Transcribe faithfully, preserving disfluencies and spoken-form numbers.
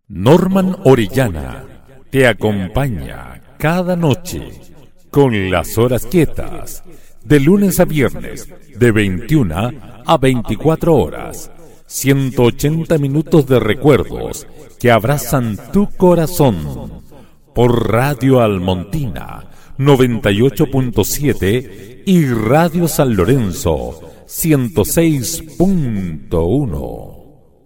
Norman Orellana te acompaña cada noche con las horas quietas, de lunes a viernes, de veintiuna a veinticuatro horas, ciento ochenta minutos de recuerdos que abrazan tu corazón, por Radio Almontina noventa y ocho punto siete y Radio San Lorenzo ciento seis punto uno.